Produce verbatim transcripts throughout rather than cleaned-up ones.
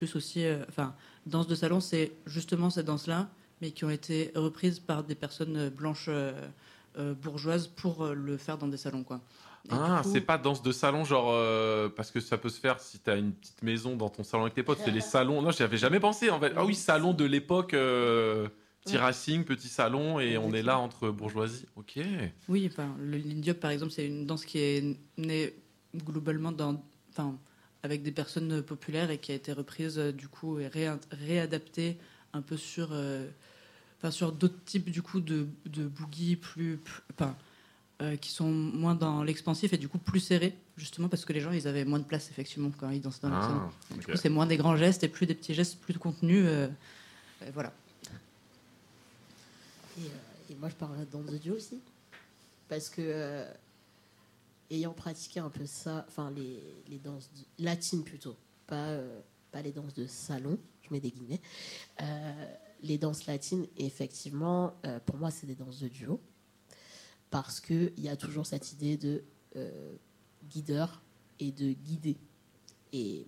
plus aussi, euh, enfin, danse de salon, c'est justement ces danses-là, mais qui ont été reprises par des personnes blanches euh, euh, bourgeoises pour euh, le faire dans des salons, quoi. Et du Ah, coup, c'est pas danse de salon, genre, euh, parce que ça peut se faire si t'as une petite maison dans ton salon avec tes potes. C'est les salons. Non, j'y avais jamais pensé, en fait. Ah oui, Oui, salon de l'époque, euh, petit ouais, racing, petit salon, et on est là exactement. entre bourgeoisie. Ok. oui, enfin, le l'indiop, par exemple, c'est une danse qui est née globalement dans, enfin, avec des personnes populaires et qui a été reprise, euh, du coup, et réa- réadaptée un peu sur, euh, enfin, sur d'autres types, du coup, de, de boogie plus, plus- enfin, euh, qui sont moins dans l'expansif et du coup plus serrés, justement parce que les gens, ils avaient moins de place, effectivement, quand ils dansaient dans leur salon. Ah, Du ok. coup, c'est moins des grands gestes et plus des petits gestes, plus de contenu. Euh, et voilà. Et, euh, et moi, je parlerais de danse de Dieu aussi. Parce que, euh, ayant pratiqué un peu ça, enfin, les, les danses de- latines plutôt, pas, euh, pas les danses de salon, je mets des guillemets, euh, les danses latines, effectivement, euh, pour moi, c'est des danses de duo. Parce qu'il y a toujours cette idée de euh, guideur et de guider. Et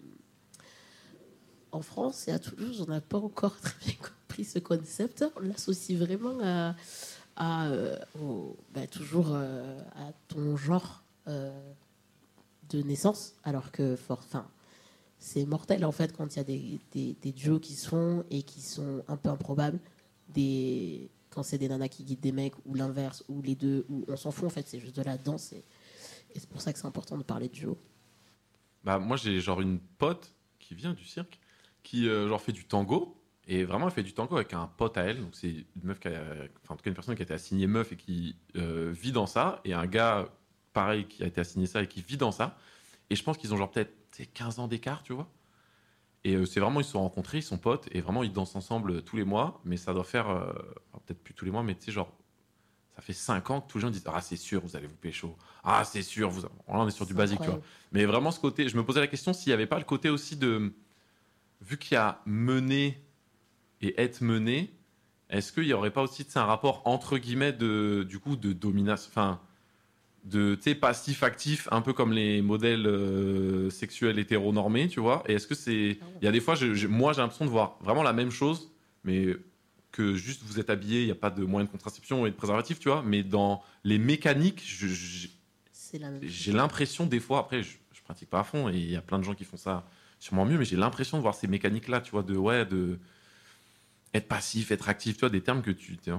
en France et à Toulouse, on n'a pas encore très bien compris ce concept. On l'associe vraiment à, à, euh, au- bah, toujours euh, à ton genre euh, de naissance, alors que for- enfin, c'est mortel en fait quand il y a des, des, des duos qui se font et qui sont un peu improbables. Des, quand c'est des nanas qui guident des mecs ou l'inverse ou les deux, ou on s'en fout en fait, c'est juste de la danse et, et c'est pour ça que c'est important de parler de duo. Bah, moi, j'ai genre une pote qui vient du cirque, qui, euh, genre, fait du tango. Et vraiment, elle fait du tango avec un pote à elle. Donc, c'est une meuf qui a, enfin, en tout cas, une personne qui a été assignée meuf et qui euh, vit dans ça. Et un gars, pareil, qui a été assigné ça et qui vit dans ça. Et je pense qu'ils ont genre peut-être tu sais, quinze ans d'écart, tu vois. Et euh, c'est vraiment, ils se sont rencontrés, ils sont potes. Et vraiment, ils dansent ensemble euh, tous les mois. Mais ça doit faire, euh, alors, peut-être plus tous les mois, mais tu sais, genre, ça fait cinq ans que tous les gens disent ah c'est sûr vous allez vous pécho, ah c'est sûr vous, là on est sur du C'est basique tu vois, incroyable. mais vraiment ce côté, je me posais la question s'il n'y avait pas le côté aussi de, vu qu'il y a mener et être mené, est-ce qu'il n'y aurait pas aussi tu sais, un rapport entre guillemets de du coup de domination, enfin de tu sais passif actif un peu comme les modèles euh, sexuels hétéronormés tu vois, et est-ce que c'est, Ah il y a des fois je, je- moi j'ai l'impression de voir vraiment la même chose mais que juste vous êtes habillé, il n'y a pas de moyen de contraception et de préservatif, tu vois, mais dans les mécaniques, je- je- C'est la même j'ai chose. l'impression des fois, après je, je pratique pas à fond et il y a plein de gens qui font ça sûrement mieux, mais j'ai l'impression de voir ces mécaniques-là, tu vois, de ouais, de être passif, être actif, tu vois, des termes que tu, t'es, oh,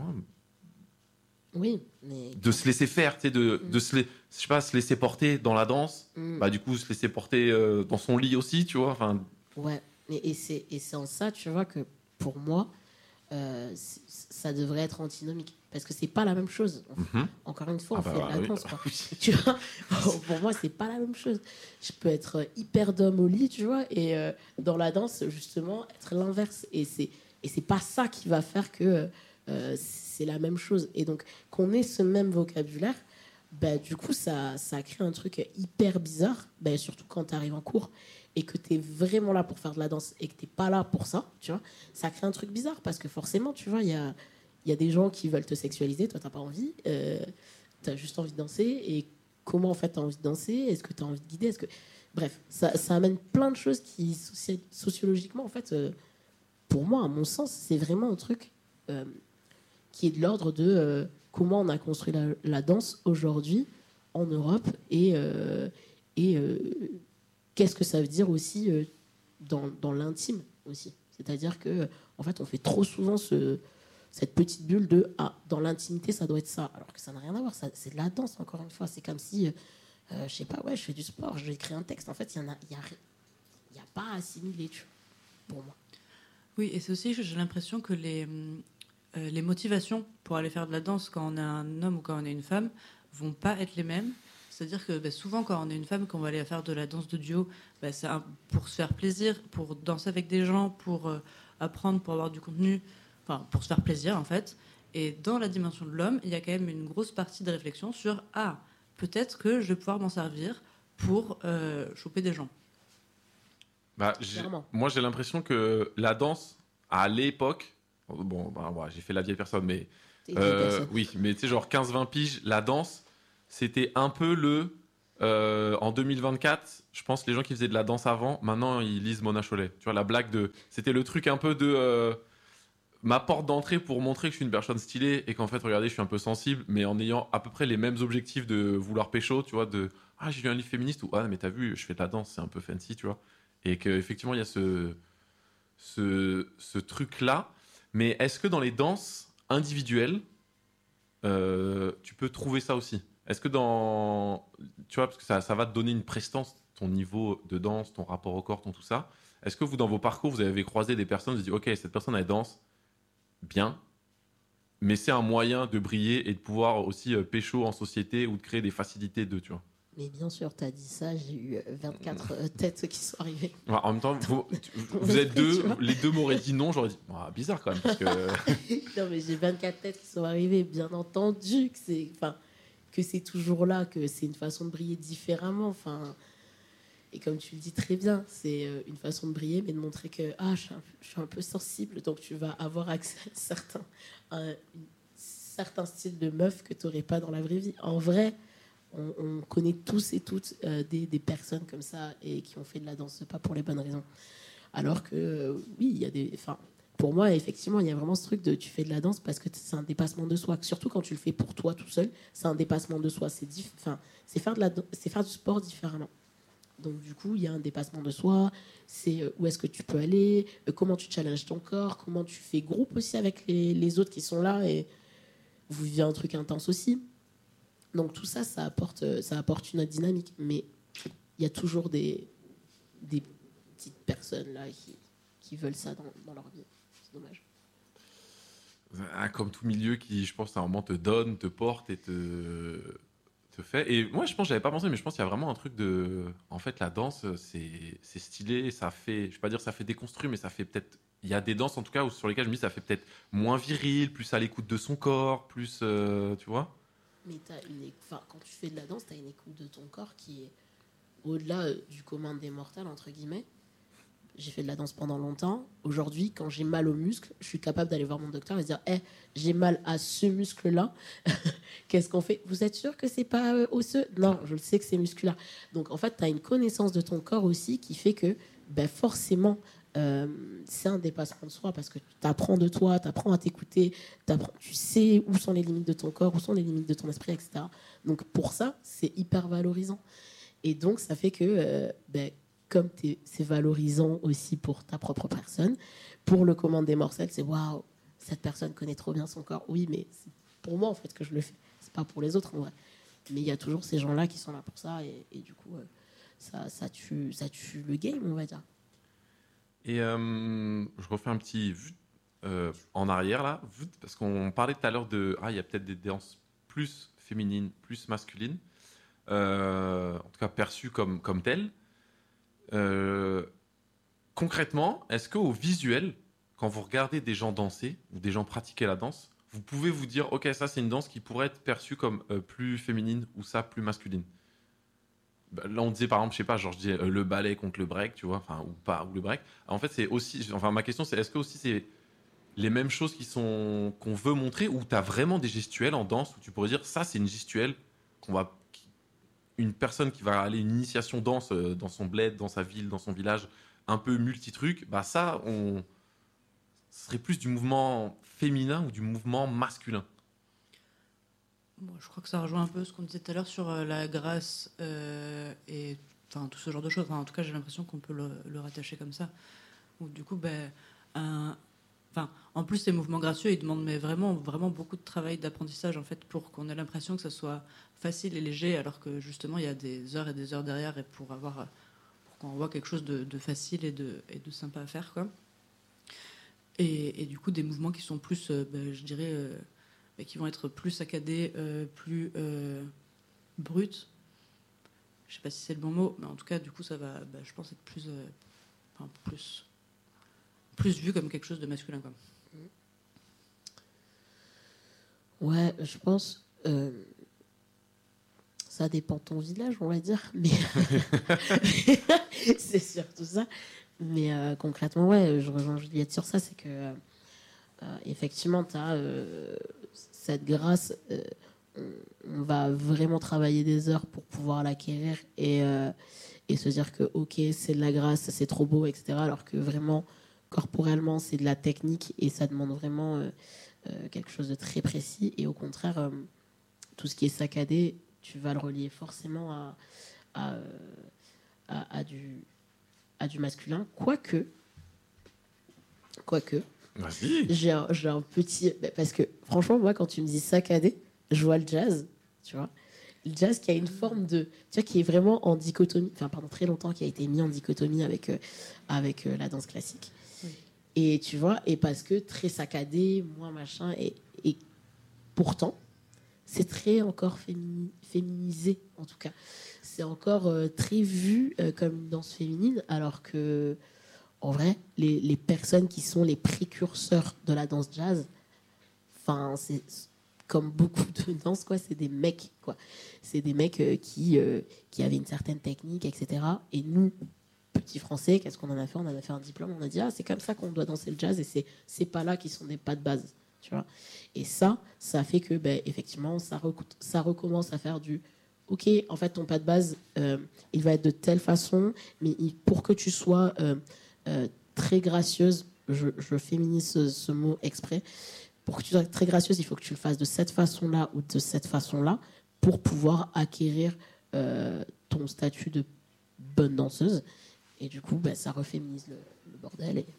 Oui, mais de quand... se laisser faire, tu sais, de, Mm. de se, la- je sais pas, se laisser porter dans la danse, Mm. bah du coup se laisser porter euh, dans son lit aussi, tu vois, enfin, Ouais, et, et c'est et c'est en ça, tu vois, que pour moi, euh, c- ça devrait être antinomique. Parce que c'est pas la même chose. On f- mhm. Encore une fois, Ah on fait de bah la oui, danse, quoi. oui. Tu vois, pour moi, c'est pas la même chose. Je peux être hyper d'homme au lit, tu vois, et euh, dans la danse, justement, être l'inverse. Et c'est et c'est pas ça qui va faire que euh, c'est la même chose. Et donc, qu'on ait ce même vocabulaire, bah, du coup, ça, ça crée un truc hyper bizarre, bah, surtout quand tu arrives en cours et que tu es vraiment là pour faire de la danse et que tu pas là pour ça, tu vois, ça crée un truc bizarre parce que forcément, tu vois, il y a, il y a des gens qui veulent te sexualiser, toi, t'as pas envie, euh, tu as juste envie de danser et comment en fait tu as envie de danser, est-ce que tu as envie de guider, est-ce que... Bref, ça, ça amène plein de choses qui, soci- sociologiquement, en fait, euh, pour moi, à mon sens, c'est vraiment un truc euh, qui est de l'ordre de euh, comment on a construit la, la danse aujourd'hui en Europe et, euh, et euh, qu'est-ce que ça veut dire aussi euh, dans, dans l'intime aussi. C'est-à-dire que en fait, on fait trop souvent ce, cette petite bulle de ah, dans l'intimité, ça doit être ça, alors que ça n'a rien à voir. Ça, c'est de la danse, encore une fois. C'est comme si, euh, euh, je sais pas, ouais, je fais du sport, je vais écrire un texte. En fait, il y en a, il y a, il y a pas à assimiler, tu vois, pour moi. Oui, et c'est aussi que j'ai l'impression que les, euh, les motivations pour aller faire de la danse quand on est un homme ou quand on est une femme vont pas être les mêmes. C'est-à-dire que bah, souvent, quand on est une femme, qu'on va aller faire de la danse de duo, bah, c'est un- pour se faire plaisir, pour danser avec des gens, pour euh, apprendre, pour avoir du contenu, enfin, pour se faire plaisir, en fait. Et dans la dimension de l'homme, il y a quand même une grosse partie de réflexion sur ah, peut-être que je vais pouvoir m'en servir pour euh, choper des gens. Bah, j'ai- Clairement. moi, j'ai l'impression que la danse, à l'époque, bon, bah, ouais, j'ai fait la vieille personne, mais T'es une vieille euh, personne. oui, mais tu sais, genre quinze vingt piges, la danse, c'était un peu le. Euh, en deux mille vingt-quatre, je pense que les gens qui faisaient de la danse avant, maintenant ils lisent Mona Chollet. Tu vois, la blague de. C'était le truc un peu de. euh, ma porte d'entrée pour montrer que je suis une personne stylée et qu'en fait, regardez, je suis un peu sensible, mais en ayant à peu près les mêmes objectifs de vouloir pécho, tu vois, de. Ah, j'ai lu un livre féministe ou ah, mais t'as vu, je fais de la danse, c'est un peu fancy, tu vois. Et qu'effectivement, il y a ce. Ce, ce truc-là. Mais est-ce que dans les danses individuelles, euh, tu peux trouver ça aussi? Est-ce que dans. Tu vois, parce que ça, ça va te donner une prestance, ton niveau de danse, ton rapport au corps, ton tout ça. Est-ce que vous, dans vos parcours, vous avez croisé des personnes, vous avez dit, OK, cette personne, elle danse bien, mais c'est un moyen de briller et de pouvoir aussi euh, pécho en société ou de créer des facilités de, tu vois. Mais bien sûr, tu as dit ça, j'ai eu vingt-quatre euh, têtes qui sont arrivées. Ouais, en même temps, vous, tu- vous esprit, êtes deux, tu vois. les deux m'auraient dit non, j'aurais dit, ah, bizarre quand même, parce que. Non, mais j'ai vingt-quatre têtes qui sont arrivées, bien entendu, que c'est, enfin, que c'est toujours là, que c'est une façon de briller différemment. Enfin, et comme tu le dis très bien, c'est euh, une façon de briller, mais de montrer que ah, je suis un, peu- je suis un peu sensible, donc tu vas avoir accès à certains, à un- une- certains styles de meuf que tu n'aurais pas dans la vraie vie. En vrai, on, on connaît tous et toutes euh, des, des personnes comme ça et qui ont fait de la danse, pas pour les bonnes raisons. Alors que, euh, oui, il y a des. Enfin, pour moi, effectivement, il y a vraiment ce truc de tu fais de la danse parce que c'est un dépassement de soi. Surtout quand tu le fais pour toi tout seul, c'est un dépassement de soi. C'est diff- enfin, c'est faire, de la, dan- c'est faire du sport différemment. Donc, du coup, il y a un dépassement de soi. C'est euh, où est-ce que tu peux aller, euh, comment tu challenges ton corps, comment tu fais groupe aussi avec les, les autres qui sont là et vous vivez un truc intense aussi. Donc, tout ça, ça apporte, euh, ça apporte une autre dynamique. Mais il y a toujours des, des petites personnes là qui, qui veulent ça dans, dans leur vie. C'est dommage. Ah, comme tout milieu qui, je pense, à un moment te donne, te porte et te, te fait. Et moi, je pense, j'avais pas pensé, mais je pense qu'il y a vraiment un truc de. En fait, la danse, c'est c'est stylé, ça fait. Je vais pas dire ça fait déconstruire, mais ça fait peut-être. Il y a des danses, en tout cas, où- sur lesquelles je me dis ça fait peut-être moins viril, plus à l'écoute de son corps, plus. euh, tu vois? Mais t'as une, éc- enfin, quand tu fais de la danse, tu as une écoute de ton corps qui est au-delà euh, du commun des mortels, entre guillemets. J'ai fait de la danse pendant longtemps. Aujourd'hui, quand j'ai mal aux muscles, je suis capable d'aller voir mon docteur et se dire hey, j'ai mal à ce muscle-là. Qu'est-ce qu'on fait? Vous êtes sûr que c'est pas euh, osseux? Non, je le sais que c'est musculaire. Donc, en fait, tu as une connaissance de ton corps aussi qui fait que ben, forcément, euh, c'est un dépassement de soi parce que tu apprends de toi, tu apprends à t'écouter, t'apprends- tu sais où sont les limites de ton corps, où sont les limites de ton esprit, et cetera. Donc, pour ça, c'est hyper valorisant. Et donc, ça fait que, euh, ben, comme t'es- c'est valorisant aussi pour ta propre personne, pour le commun des mortels, c'est waouh, cette personne connaît trop bien son corps. Oui, mais c'est pour moi en fait que je le fais. C'est pas pour les autres en vrai. Mais il y a toujours ces gens-là qui sont là pour ça et, et du coup, euh, ça, ça, tue, ça tue le game, on va dire. Et euh, je refais un petit vut, euh, en arrière là, vut, parce qu'on parlait tout à l'heure de ah il y a peut-être des danses plus féminines, plus masculines, euh, en tout cas perçues comme comme telles. Euh, Concrètement, est-ce qu'au visuel, quand vous regardez des gens danser ou des gens pratiquer la danse, vous pouvez vous dire ok ça c'est une danse qui pourrait être perçue comme euh, plus féminine ou ça plus masculine? Bah, là on disait par exemple je sais pas genre je disais euh, le ballet contre le break tu vois enfin ou pas ou le break. En fait c'est aussi enfin ma question c'est est-ce que aussi c'est les mêmes choses qui sont qu'on veut montrer ou tu as vraiment des gestuels en danse où tu pourrais dire ça c'est une gestuelle qu'on va qui- une personne qui va aller une initiation danse euh, dans son bled, dans sa ville, dans son village, un peu multi-truc, bah ça on ce serait plus du mouvement féminin ou du mouvement masculin. Bon, je crois que ça rejoint un peu ce qu'on disait tout à l'heure sur euh, la grâce euh, et enfin, tout ce genre de choses. Enfin, en tout cas, j'ai l'impression qu'on peut le, le rattacher comme ça. Ou du coup, ben, un- enfin, en plus, ces mouvements gracieux, ils demandent mais vraiment, vraiment beaucoup de travail d'apprentissage en fait pour qu'on ait l'impression que ça soit facile et léger, alors que justement, il y a des heures et des heures derrière et pour avoir, pour qu'on voit quelque chose de, de facile et de, et de sympa à faire, quoi. Et, et du coup, des mouvements qui sont plus, euh, ben, je dirais, euh, ben, qui vont être plus saccadés, euh, plus euh, bruts. Je sais pas si c'est le bon mot, mais en tout cas, du coup, ça va, ben, je pense, être plus, euh, enfin, plus, plus vu comme quelque chose de masculin, quoi. Ouais, je pense. euh, ça dépend de ton village, on va dire. Mais c'est surtout ça. Mais euh, concrètement, ouais, je rejoins Juliette sur ça. C'est que, euh, effectivement, tu as cette grâce. euh, on, on va vraiment travailler des heures pour pouvoir l'acquérir et, euh, et se dire que ok, c'est de la grâce, c'est trop beau, et cetera. Alors que vraiment, corporellement, c'est de la technique et ça demande vraiment euh, euh, quelque chose de très précis. Et au contraire, euh, tout ce qui est saccadé, tu vas le relier forcément à, à, à, à du, à du masculin. Quoique, quoique, Vas-y. j'ai un, j'ai un petit... Parce que franchement, moi, quand tu me dis saccadé, je vois le jazz, tu vois. Le jazz qui a une forme de... Tu vois, qui est vraiment en dichotomie, enfin, pendant très longtemps, qui a été mis en dichotomie avec, euh, avec euh, la danse classique. Oui. Et tu vois, et parce que très saccadé, moins machin, et, et pourtant, c'est très encore fémini- féminisé, en tout cas. C'est encore euh, très vu euh, comme une danse féminine, alors que, en vrai, les, les personnes qui sont les précurseurs de la danse jazz, enfin, c'est comme beaucoup de danses, quoi, c'est des mecs, quoi. C'est des mecs euh, qui, euh, qui avaient une certaine technique, et cetera. Et nous, petits Français, qu'est-ce qu'on en a fait? On en a fait un diplôme, on a dit, ah, c'est comme ça qu'on doit danser le jazz, et c'est ces pas-là qui sont des pas de base, tu vois. Et ça, ça fait que, ben, effectivement, ça, rec- ça recommence à faire du, ok, en fait, ton pas de base, euh, il va être de telle façon, mais il- pour que tu sois euh, euh, très gracieuse, je, je féminise ce, ce mot exprès, pour que tu sois très gracieuse, il faut que tu le fasses de cette façon-là ou de cette façon-là pour pouvoir acquérir euh, ton statut de bonne danseuse. Et du coup, bah, ça reféminise le, le bordel. Et...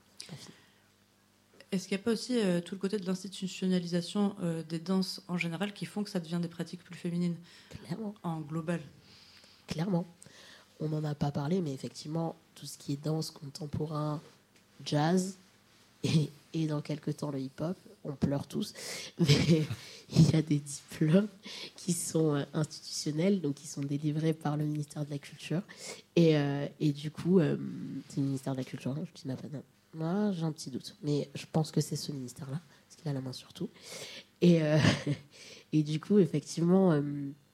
Est-ce qu'il n'y a pas aussi euh, tout le côté de l'institutionnalisation euh, des danses en général qui font que ça devient des pratiques plus féminines? Clairement. En global. Clairement. On n'en a pas parlé, mais effectivement, tout ce qui est danse contemporain, jazz, et, et dans quelques temps le hip-hop, on pleure tous, mais il y a des diplômes qui sont euh, institutionnels, donc qui sont délivrés par le ministère de la Culture. Et, euh, et du coup, euh, c'est le ministère de la Culture, hein, je dis n'importe quoi. Moi, j'ai un petit doute, mais je pense que c'est ce ministère-là, parce qu'il a la main sur tout. Et, euh, et du coup, effectivement, euh,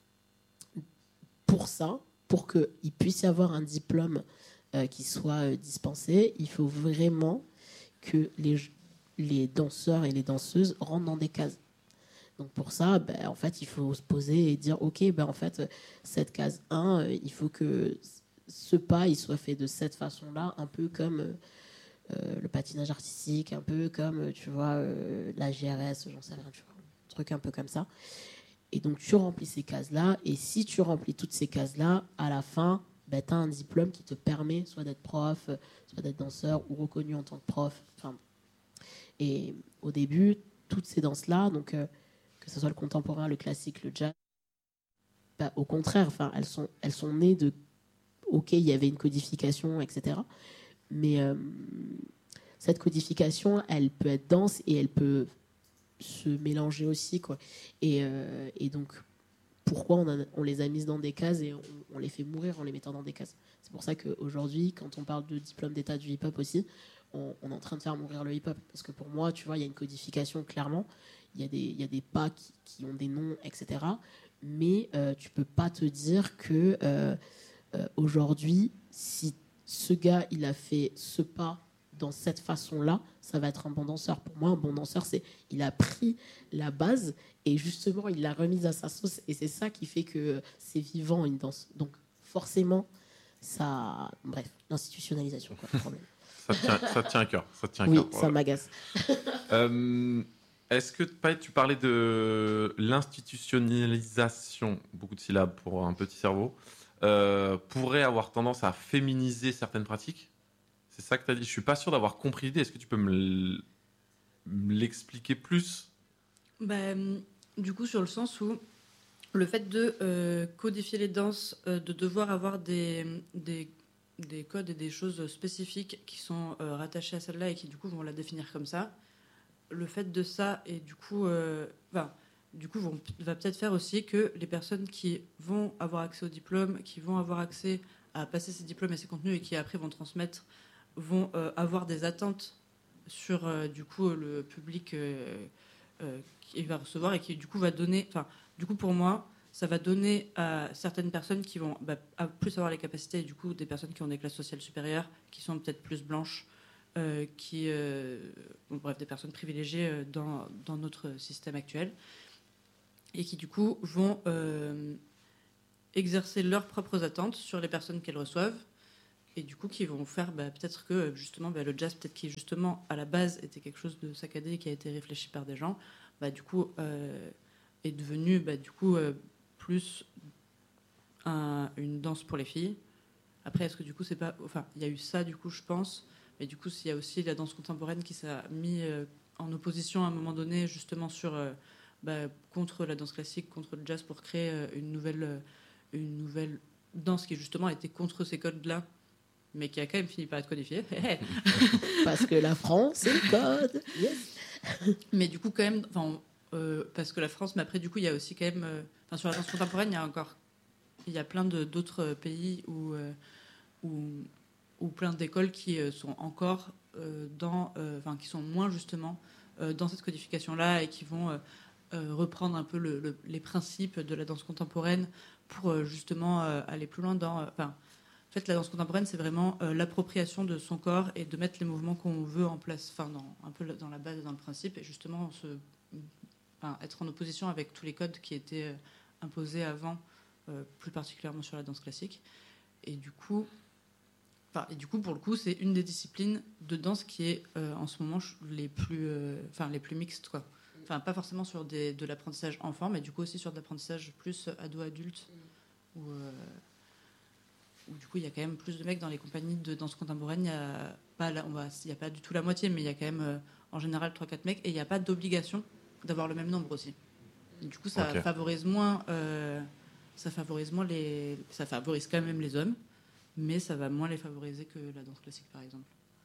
pour ça, pour qu'il puisse y avoir un diplôme euh, qui soit euh, dispensé, il faut vraiment que les, les danseurs et les danseuses rentrent dans des cases. Donc pour ça, ben, en fait, il faut se poser et dire, ok, ben, en fait, cette case un, euh, il faut que ce pas il soit fait de cette façon-là, un peu comme euh, le patinage artistique, un peu comme, tu vois, euh, la G R S, j'en sais rien, tu vois, un truc un peu comme ça. Et donc tu remplis ces cases-là, et si tu remplis toutes ces cases-là, à la fin, ben, tu as un diplôme qui te permet soit d'être prof, soit d'être danseur ou reconnu en tant que prof. Enfin, et au début, toutes ces danses-là, donc euh, que ce soit le contemporain, le classique, le jazz, bah, au contraire, enfin, elles sont, elles sont nées de, ok, il y avait une codification, et cetera. Mais euh, cette codification, elle peut être dense et elle peut se mélanger aussi, quoi. Et, euh, et donc, pourquoi on, a, on les a mises dans des cases et on, on les fait mourir en les mettant dans des cases? C'est pour ça qu'aujourd'hui, quand on parle de diplôme d'état du hip-hop aussi, on, on est en train de faire mourir le hip-hop. Parce que pour moi, tu vois, il y a une codification, clairement. Il y a des, il y a des pas qui, qui ont des noms, et cetera. Mais euh, tu peux pas te dire que euh, euh, aujourd'hui, si ce gars, il a fait ce pas dans cette façon-là, ça va être un bon danseur. Pour moi, un bon danseur, c'est il a pris la base et justement, il l'a remise à sa sauce. Et c'est ça qui fait que c'est vivant, une danse. Donc, forcément, ça... Bref, l'institutionnalisation, quoi, le problème. Ça te tient, ça te tient à cœur. Ça te tient à Oui, cœur. ça Voilà. m'agace. Euh, Est-ce que Paët, tu parlais de l'institutionnalisation, beaucoup de syllabes pour un petit cerveau, euh, pourrait avoir tendance à féminiser certaines pratiques? C'est ça que tu as dit. Je suis pas sûr d'avoir compris l'idée. Est-ce que tu peux me l- me l'expliquer plus? Bah, du coup, sur le sens où le fait de euh, codifier les danses, euh, de devoir avoir des, des, des codes et des choses spécifiques qui sont euh, rattachées à celle-là et qui, du coup, vont la définir comme ça, le fait de ça, et du coup, euh, enfin, du coup vont, va peut-être faire aussi que les personnes qui vont avoir accès au diplôme, qui vont avoir accès à passer ces diplômes et ces contenus et qui après vont transmettre, vont euh, avoir des attentes sur euh, du coup le public euh, euh, qui va recevoir et qui du coup va donner, enfin, du coup pour moi, ça va donner à certaines personnes qui vont bah, à plus avoir les capacités, et du coup des personnes qui ont des classes sociales supérieures, qui sont peut-être plus blanches, euh, qui, euh, bon, bref, des personnes privilégiées euh, dans, dans notre système actuel. et qui du coup vont euh, exercer leurs propres attentes sur les personnes qu'elles reçoivent, et du coup qui vont faire bah, peut-être que justement bah, le jazz, peut-être qui justement à la base était quelque chose de saccadé et qui a été réfléchi par des gens, bah, du coup euh, est devenu bah, du coup euh, plus un, une danse pour les filles. Après, est-ce que du coup c'est pas, enfin il y a eu ça du coup je pense, mais du coup il y a aussi la danse contemporaine qui s'est mis euh, en opposition à un moment donné justement sur euh, bah, contre la danse classique, contre le jazz pour créer euh, une nouvelle euh, une nouvelle danse qui justement était contre ces codes-là, mais qui a quand même fini par être codifiée. Parce que la France, c'est le code. Yes. Mais du coup, quand même, enfin, euh, parce que la France, mais après, du coup, il y a aussi quand même, euh, enfin, sur la danse contemporaine, il y a encore, il y a plein de, d'autres pays où, euh, où, où plein d'écoles qui euh, sont encore euh, dans, euh, enfin, qui sont moins justement euh, dans cette codification-là et qui vont euh, euh, reprendre un peu le, le, les principes de la danse contemporaine pour euh, justement euh, aller plus loin dans, enfin. Euh, En fait, la danse contemporaine, c'est vraiment euh, l'appropriation de son corps et de mettre les mouvements qu'on veut en place, enfin, dans, un peu dans la base et dans le principe, et justement se, enfin, être en opposition avec tous les codes qui étaient euh, imposés avant, euh, plus particulièrement sur la danse classique. Et du coup, enfin, et du coup, pour le coup, c'est une des disciplines de danse qui est euh, en ce moment les plus, euh, enfin, les plus mixtes, quoi. Enfin, pas forcément sur des, de l'apprentissage enfant, mais du coup aussi sur de l'apprentissage plus ado-adulte, où euh, où du coup il y a quand même plus de mecs dans les compagnies de danse contemporaine. Il n'y a, pas la- on va- il y a pas du tout la moitié, mais il y a quand même euh, en général trois quatre mecs, et il n'y a pas d'obligation d'avoir le même nombre aussi. Et du coup ça Ok. favorise moins, euh, ça favorise moins les, ça favorise quand même les hommes, mais ça va moins les favoriser que la danse classique par exemple.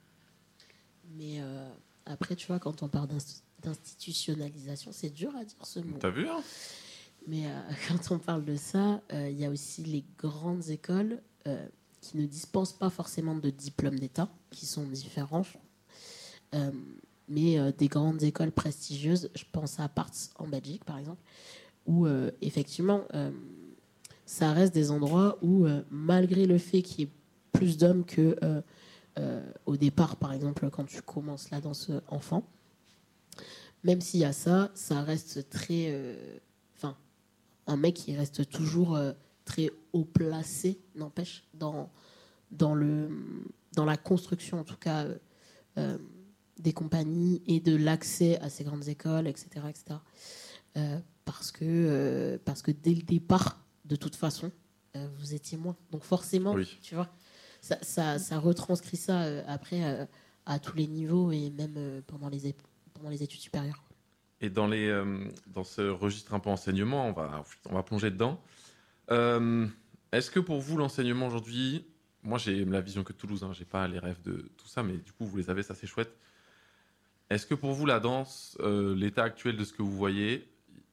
Mais euh, après, tu vois, quand on parle d'inst- d'institutionnalisation, c'est dur à dire ce mot. T'as vu, hein? Mais euh, quand on parle de ça, euh, il y a aussi les grandes écoles euh, qui ne dispensent pas forcément de diplôme d'État, qui sont différents. Euh, mais euh, des grandes écoles prestigieuses, je pense à Parts en Belgique, par exemple, où euh, effectivement, euh, ça reste des endroits où, euh, malgré le fait qu'il y ait plus d'hommes que euh, euh, au départ, par exemple, quand tu commences la danse enfant, même s'il y a ça, ça reste très... euh, Enfin, un mec qui reste toujours euh, très haut placé, n'empêche, dans, dans, le, dans la construction, en tout cas, euh, euh, des compagnies et de l'accès à ces grandes écoles, et cetera, et cetera. Euh, parce, que, euh, parce que dès le départ, de toute façon, euh, vous étiez moins. Donc forcément, Oui. tu vois, ça, ça, ça retranscrit ça euh, après euh, à tous les niveaux et même euh, pendant, les ép- pendant les études supérieures. Et dans, les, euh, dans ce registre un peu enseignement, on va, on va plonger dedans. Euh, Est-ce que pour vous, l'enseignement aujourd'hui, moi j'ai la vision que de Toulouse, hein, j'ai pas les rêves de tout ça, mais du coup vous les avez, ça c'est chouette. Est-ce que pour vous, la danse, euh, l'état actuel de ce que vous voyez,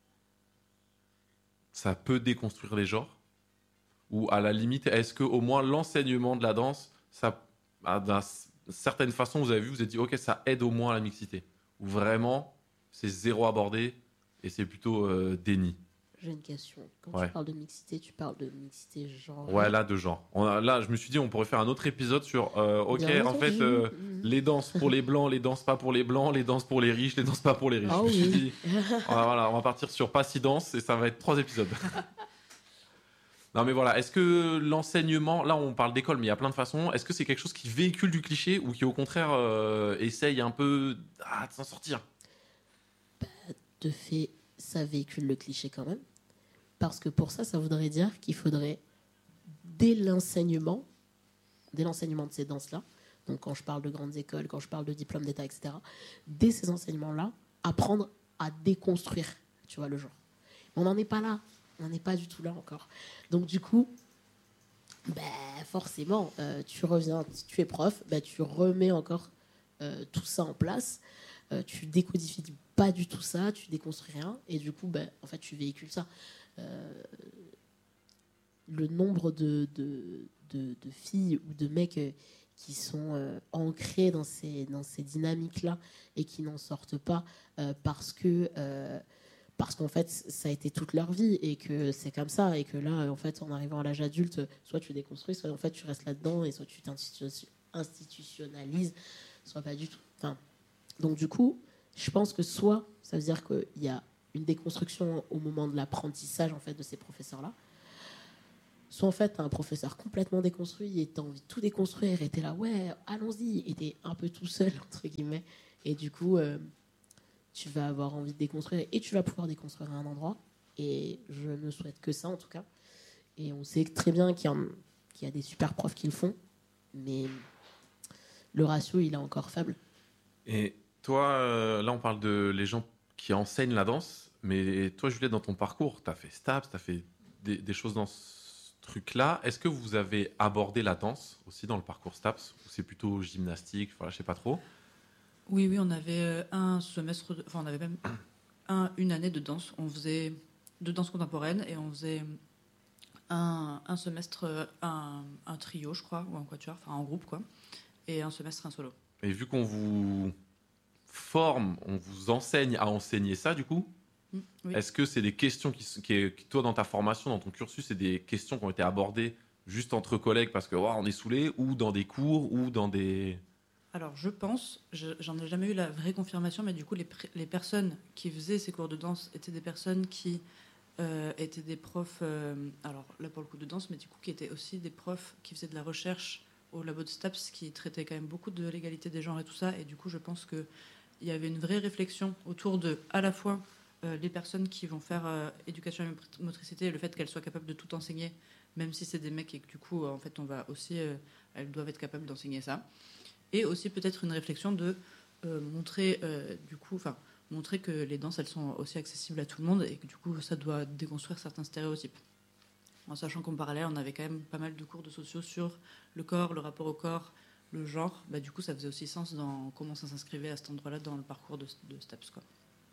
ça peut déconstruire les genres? Ou à la limite, est-ce que au moins l'enseignement de la danse, ça, à d'une certaine façon, vous avez vu, vous avez dit, ok, ça aide au moins à la mixité? Ou vraiment, c'est zéro abordé et c'est plutôt euh, déni? J'ai une question. Quand Ouais. tu parles de mixité, tu parles de mixité genre. Ouais, là, de genre. On a, là, je me suis dit, on pourrait faire un autre épisode sur, euh, ok, Bien en fait, entendu. euh, Mhm. les danses pour les blancs, les danses pas pour les blancs, les danses pour les riches, les danses pas pour les riches. Ah je me suis oui. dit, on va, voilà, on va partir sur pas si danse et ça va être trois épisodes. Non, mais voilà, est-ce que l'enseignement, là, on parle d'école, mais il y a plein de façons. Est-ce que c'est quelque chose qui véhicule du cliché ou qui, au contraire, euh, essaye un peu ah, de s'en sortir? De fait, ça véhicule le cliché quand même. Parce que pour ça, ça voudrait dire qu'il faudrait, dès l'enseignement, dès l'enseignement de ces danses-là, donc quand je parle de grandes écoles, quand je parle de diplôme d'État, et cetera, dès ces enseignements-là, apprendre à déconstruire, tu vois, le genre. On n'en est pas là. On n'en est pas du tout là encore. Donc du coup, ben, forcément, euh, tu reviens, tu es prof, ben, tu remets encore euh, tout ça en place. Euh, tu décodifies pas du tout ça, tu déconstruis rien, et du coup, ben, en fait, tu véhicules ça. Euh, le nombre de, de, de, de filles ou de mecs euh, qui sont euh, ancrés dans ces, dans ces dynamiques-là et qui n'en sortent pas euh, parce que euh, parce qu'en fait ça a été toute leur vie et que c'est comme ça, et que là en fait en arrivant à l'âge adulte, soit tu déconstruis, soit en fait tu restes là-dedans, et soit tu t'institutionnalises, soit pas du tout. Enfin, donc du coup, je pense que soit ça veut dire qu'il y a une déconstruction au moment de l'apprentissage en fait de ces professeurs-là. Soit en fait, t'as un professeur complètement déconstruit et t'as envie de tout déconstruire et t'es là, ouais, allons-y, et t'es un peu tout seul, entre guillemets. Et du coup, euh, tu vas avoir envie de déconstruire et tu vas pouvoir déconstruire à un endroit. Et je ne souhaite que ça, en tout cas. Et on sait très bien qu'il y, en, qu'il y a des super profs qui le font, mais le ratio, il est encore faible. Et toi, euh, là, on parle de les gens qui enseignent la danse, mais toi, Juliette, dans ton parcours, t'as fait STAPS, t'as fait des, des choses dans ce truc-là. Est-ce que vous avez abordé la danse aussi dans le parcours STAPS, ou c'est plutôt gymnastique, voilà, je sais pas trop? Oui, oui, on avait euh, un semestre, de- enfin, on avait même un, une année de danse. On faisait de danse contemporaine et on faisait un, un semestre, euh, un, un trio, je crois, ou un quatuor, enfin en groupe, quoi, et un semestre, un solo. Et vu qu'on vous forme, on vous enseigne à enseigner ça, du coup, Mm, oui. est-ce que c'est des questions qui, s- qui, est- qui, toi, dans ta formation, dans ton cursus, c'est des questions qui ont été abordées juste entre collègues parce que ouah, on est saoulé, ou dans des cours, ou dans des... Alors, je pense, je- j'en ai jamais eu la vraie confirmation, mais du coup, les, pr- les personnes qui faisaient ces cours de danse étaient des personnes qui euh, étaient des profs, euh, alors là pour le coup de danse, mais du coup qui étaient aussi des profs qui faisaient de la recherche au labo de STAPS, qui traitaient quand même beaucoup de l'égalité des genres et tout ça, et du coup, je pense qu'il y avait une vraie réflexion autour de, à la fois, euh, les personnes qui vont faire euh, éducation et motricité, et le fait qu'elles soient capables de tout enseigner, même si c'est des mecs et que du coup, en fait, on va aussi, euh, elles doivent être capables d'enseigner ça. Et aussi peut-être une réflexion de euh, montrer euh, du coup, enfin montrer que les danses elles sont aussi accessibles à tout le monde et que du coup ça doit déconstruire certains stéréotypes. En sachant qu'en parallèle on avait quand même pas mal de cours de sociaux sur le corps, le rapport au corps, le genre. Bah, du coup ça faisait aussi sens dans comment ça s'inscrivait à cet endroit-là dans le parcours de, de STAPS, quoi.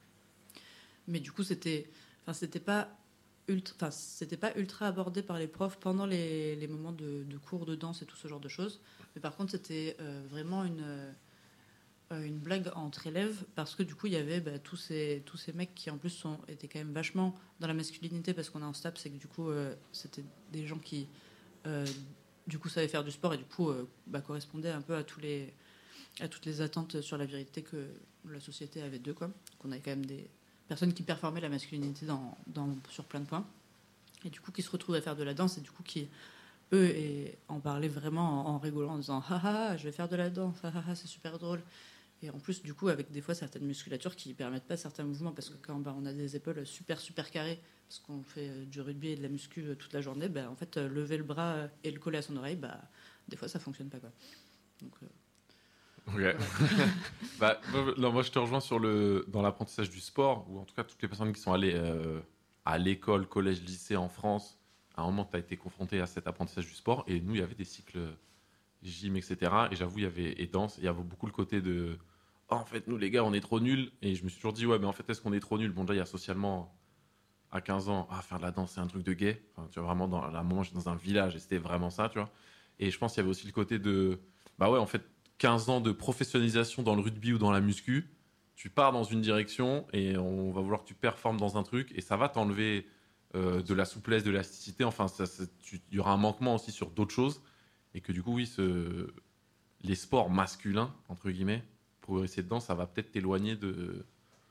Mais du coup c'était, enfin c'était pas ultra, enfin c'était pas ultra abordé par les profs pendant les, les moments de, de cours de danse et tout ce genre de choses. Mais par contre c'était euh, vraiment une euh, une blague entre élèves parce que du coup il y avait bah, tous ces tous ces mecs qui en plus sont étaient quand même vachement dans la masculinité parce qu'on est en STAPS, c'est que du coup euh, c'était des gens qui euh, du coup savaient faire du sport et du coup euh, bah, correspondaient un peu à tous les à toutes les attentes sur la virilité que la société avait d'eux, quoi. Qu'on avait quand même des personnes qui performaient la masculinité dans, dans, sur plein de points et du coup qui se retrouvaient à faire de la danse et du coup qui eux et en parlaient vraiment en, en rigolant en disant haha je vais faire de la danse, haha c'est super drôle. Et en plus, du coup, avec des fois certaines musculatures qui ne permettent pas certains mouvements, parce que quand bah, on a des épaules super, super carrées, parce qu'on fait euh, du rugby et de la muscu euh, toute la journée, bah, en fait, euh, lever le bras euh, et le coller à son oreille, bah, des fois, ça ne fonctionne pas, quoi. Donc, euh, Ok. voilà. Bah, moi, non, moi, je te rejoins sur le, dans l'apprentissage du sport, ou en tout cas toutes les personnes qui sont allées euh, à l'école, collège, lycée en France, à un moment, tu as été confronté à cet apprentissage du sport, et nous, il y avait des cycles gym, et cetera. Et j'avoue, il y avait et danse, il y avait beaucoup le côté de oh, en fait, nous les gars, on est trop nuls. Et je me suis toujours dit, ouais, mais en fait, est-ce qu'on est trop nuls? Bon, déjà, il y a socialement, à quinze ans, ah, faire de la danse, c'est un truc de gay. Enfin, tu vois, vraiment, dans, à un moment, j'étais dans un village et c'était vraiment ça, tu vois. Et je pense qu'il y avait aussi le côté de, bah ouais, en fait, quinze ans de professionnalisation dans le rugby ou dans la muscu, tu pars dans une direction et on va vouloir que tu performes dans un truc et ça va t'enlever euh, de la souplesse, de l'élasticité. Enfin, ça, ça, tu- il y aura un manquement aussi sur d'autres choses. Et que du coup, oui, ce, les sports masculins, entre guillemets, progresser dedans, ça va peut-être t'éloigner de,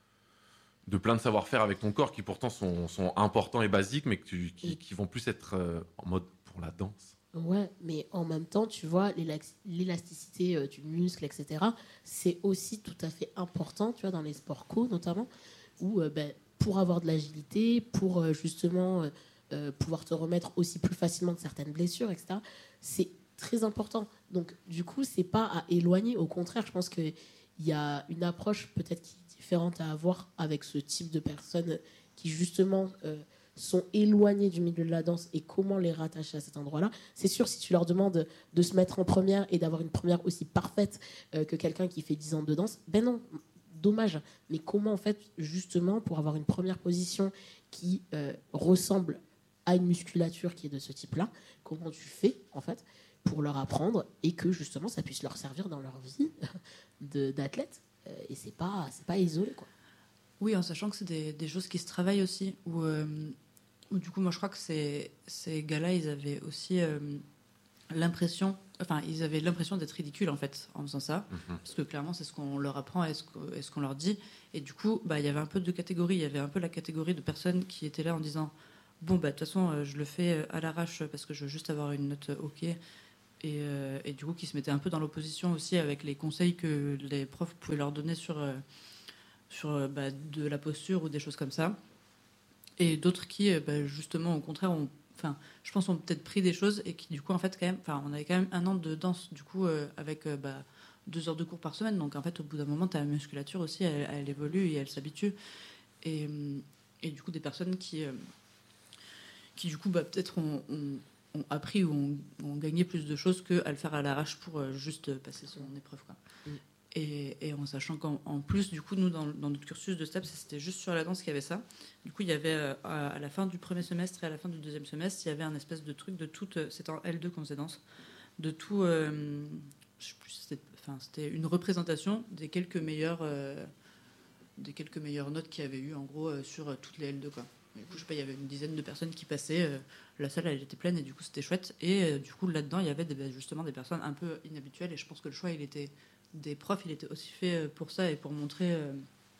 de plein de savoir-faire avec ton corps qui pourtant sont, sont importants et basiques, mais que tu- qui, qui vont plus être euh, en mode pour la danse. Ouais, mais en même temps, tu vois, l'élax- l'élasticité euh, du muscle, et cetera, c'est aussi tout à fait important, tu vois, dans les sports co notamment, où euh, ben, pour avoir de l'agilité, pour euh, justement euh, euh, pouvoir te remettre aussi plus facilement de certaines blessures, et cetera, c'est très important. Donc, du coup, c'est pas à éloigner. Au contraire, je pense qu'il y a une approche peut-être qui est différente à avoir avec ce type de personnes qui, justement, euh, sont éloignées du milieu de la danse et comment les rattacher à cet endroit-là. C'est sûr, si tu leur demandes de se mettre en première et d'avoir une première aussi parfaite euh, que quelqu'un qui fait dix ans de danse, ben non, dommage. Mais comment, en fait, justement, pour avoir une première position qui euh, ressemble à une musculature qui est de ce type-là, comment tu fais, en fait, pour leur apprendre et que, justement, ça puisse leur servir dans leur vie de, d'athlète. Euh, et c'est pas, c'est pas isolé, quoi. Oui, en sachant que c'est des, des choses qui se travaillent aussi, où, euh, où du coup, moi, je crois que ces, ces gars-là, ils avaient aussi... euh, l'impression, enfin, ils avaient l'impression d'être ridicules en fait en faisant ça, Mhm. parce que clairement c'est ce qu'on leur apprend et ce qu'on, et ce qu'on leur dit. Et du coup, bah, il y avait un peu de catégories. Il y avait un peu la catégorie de personnes qui étaient là en disant bon bah de toute façon euh, je le fais euh, à l'arrache parce que je veux juste avoir une note euh, ok. Et, euh, et du coup, qui se mettaient un peu dans l'opposition aussi avec les conseils que les profs pouvaient leur donner sur euh, sur euh, bah, de la posture ou des choses comme ça. Et d'autres qui, euh, bah, justement, au contraire, ont, enfin, je pense, ont peut-être pris des choses et qui, du coup, en fait, quand même, enfin, on avait quand même un an de danse, du coup, euh, avec euh, bah, deux heures de cours par semaine. Donc, en fait, au bout d'un moment, ta musculature aussi, elle, elle évolue et elle s'habitue. Et, euh, et du coup, des personnes qui, euh, qui du coup, bah, peut-être ont, ont- ont appris ou ont, ont gagné plus de choses qu'à le faire à l'arrache pour euh, juste passer son épreuve, quoi. Mm. Et, et en sachant qu'en en plus, du coup, nous, dans, dans notre cursus de STAPS, c'était juste sur la danse qu'il y avait ça. Du coup, il y avait, euh, à, à la fin du premier semestre et à la fin du deuxième semestre, il y avait un espèce de truc de tout... euh, C'était en L deux qu'on faisait danse. De tout... euh, je sais plus, c'était, enfin, c'était une représentation des quelques meilleures, euh, des quelques meilleures notes qu'il y avait eu, en gros, euh, sur euh, toutes les L deux, quoi. Du coup, je sais pas, il y avait une dizaine de personnes qui passaient. euh, la salle, elle était pleine et du coup, c'était chouette. Et euh, du coup, là-dedans, il y avait des, bah, justement des personnes un peu inhabituelles. Et je pense que le choix, il était des profs, il était aussi fait euh, pour ça et pour montrer euh,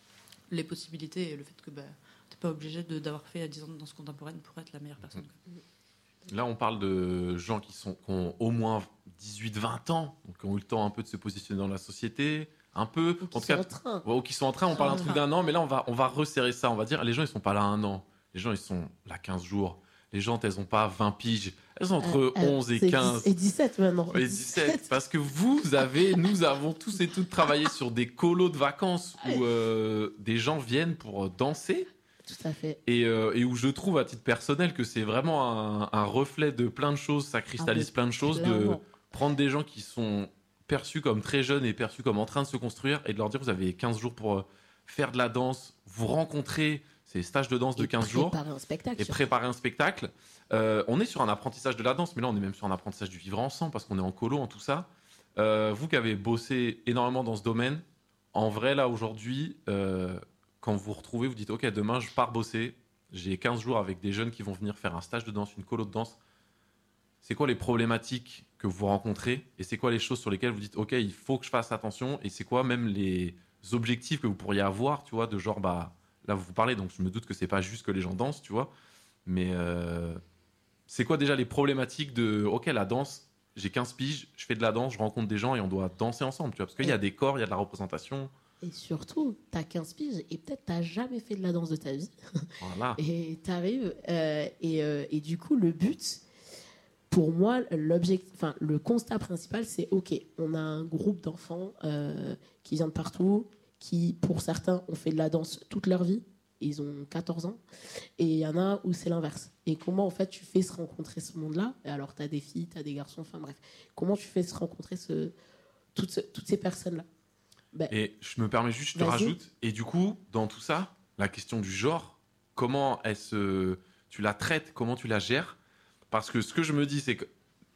les possibilités et le fait que bah, t'es pas obligé de, d'avoir fait dix ans de danse contemporaine pour être la meilleure personne, quoi. Là, on parle de gens qui, sont, qui ont au moins dix-huit vingt ans, donc qui ont eu le temps un peu de se positionner dans la société, un peu, Ou en qui tout sont cas, en train. ouais, ou qui sont en train, on parle un En truc train. d'un an, mais là, on va, on va resserrer ça, on va dire, les gens, ils sont pas là un an, les gens, ils sont là quinze jours, les gens, elles ont pas vingt piges, elles ont entre Euh, euh, onze et c'est quinze. dix- et dix-sept maintenant. Et dix-sept, parce que vous avez, nous avons tous et toutes travaillé sur des colos de vacances où euh, des gens viennent pour danser Tout à fait. et, euh, et où je trouve à titre personnel que c'est vraiment un, un reflet de plein de choses, ça cristallise Ah, mais plein de choses, de clairement. prendre des gens qui sont perçus comme très jeunes et perçus comme en train de se construire et de leur dire vous avez quinze jours pour euh, faire de la danse, vous rencontrer, c'est stages de danse de Et quinze jours préparer un spectacle. et surtout. préparer un spectacle. Euh, on est sur un apprentissage de la danse, mais là on est même sur un apprentissage du vivre ensemble parce qu'on est en colo, en tout ça. Euh, vous qui avez bossé énormément dans ce domaine, en vrai là aujourd'hui, euh, quand vous vous retrouvez, vous dites ok demain je pars bosser, j'ai quinze jours avec des jeunes qui vont venir faire un stage de danse, une colo de danse. C'est quoi les problématiques que vous rencontrez et c'est quoi les choses sur lesquelles vous dites ok il faut que je fasse attention et c'est quoi même les objectifs que vous pourriez avoir, tu vois, de genre bah là vous vous parlez donc je me doute que c'est pas juste que les gens dansent, tu vois, mais euh, c'est quoi déjà les problématiques de ok la danse, j'ai quinze piges, je fais de la danse, je rencontre des gens et on doit danser ensemble, tu vois, parce qu'il y a des corps, il y a de la représentation, Et surtout, t'as quinze piges et peut-être t'as jamais fait de la danse de ta vie. voilà. Et t'arrives. euh, et, euh, et du coup, le but, pour moi, l'objectif, enfin, le constat principal, c'est ok, on a un groupe d'enfants euh, qui vient de partout, qui, pour certains, ont fait de la danse toute leur vie. Ils ont quatorze ans. Et il y en a où c'est l'inverse. Et comment, en fait, tu fais se rencontrer ce monde-là? Et alors, t'as des filles, t'as des garçons, enfin bref. Comment tu fais se rencontrer ce, toutes, ce- toutes ces personnes-là? Ben, Et je me permets juste, je te Vas-y. rajoute, et du coup, dans tout ça, la question du genre, comment elle se, tu la traites, comment tu la gères? Parce que ce que je me dis, c'est que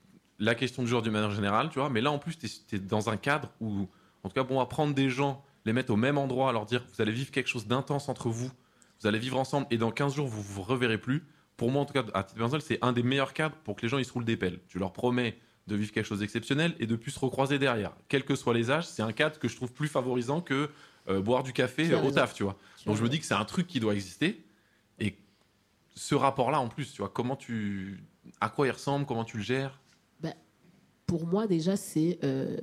la question du genre d'une manière générale, tu vois, mais là en plus, tu es, dans un cadre où, en tout cas, bon, on va prendre des gens, les mettre au même endroit, leur dire, vous allez vivre quelque chose d'intense entre vous, vous allez vivre ensemble, et dans quinze jours, vous vous reverrez plus. Pour moi, en tout cas, à titre personnel, c'est un des meilleurs cadres pour que les gens ils se roulent des pelles. Tu leur promets de vivre quelque chose d'exceptionnel et de plus se recroiser derrière. Quels que soient les âges, c'est un cadre que je trouve plus favorisant que euh, boire du café Tu as euh, au raison. taf, tu vois. tu Donc as- je me dis que c'est un truc qui doit exister. Et ce rapport-là, en plus, tu vois, comment tu, à quoi il ressemble, comment tu le gères. Pour moi, déjà, c'est euh,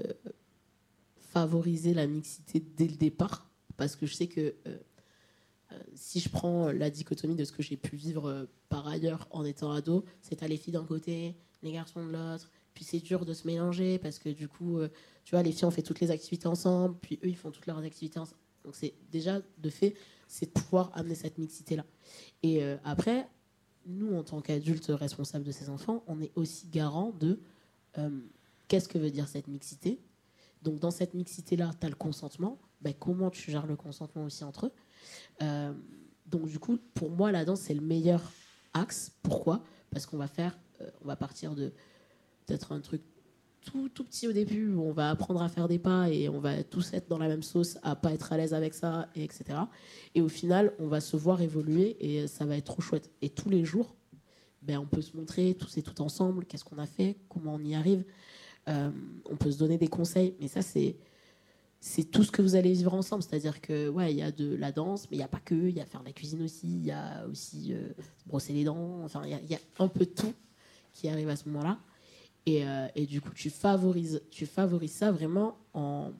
favoriser la mixité dès le départ. Parce que je sais que euh, euh, si je prends la dichotomie de ce que j'ai pu vivre euh, par ailleurs en étant ado, c'est t'as les filles d'un côté, les garçons de l'autre. Puis c'est dur de se mélanger parce que du coup, euh, tu vois, les filles, on fait toutes les activités ensemble. Puis eux, ils font toutes leurs activités ensemble. Donc c'est déjà, de fait, c'est de pouvoir amener cette mixité-là. Et euh, après, nous, en tant qu'adultes responsables de ces enfants, on est aussi garant de euh, qu'est-ce que veut dire cette mixité. Donc, dans cette mixité-là, tu as le consentement. Ben, comment tu gères le consentement aussi entre eux. Euh, donc, du coup, pour moi, la danse, c'est le meilleur axe. Pourquoi? Parce qu'on va faire, euh, on va partir de peut-être un truc tout, tout petit au début où on va apprendre à faire des pas et on va tous être dans la même sauce, à pas être à l'aise avec ça, et etc. Et au final, on va se voir évoluer et ça va être trop chouette. Et tous les jours, ben, on peut se montrer tous et tout ensemble, qu'est-ce qu'on a fait, comment on y arrive. Euh, on peut se donner des conseils, mais ça, c'est, c'est tout ce que vous allez vivre ensemble. C'est-à-dire que, ouais, il y a de la danse, mais il n'y a pas que, il y a faire de la cuisine aussi, il y a aussi euh, brosser les dents, enfin, il y, y a un peu de tout qui arrive à ce moment-là. Et, euh, et du coup, tu favorises, tu favorises ça vraiment en,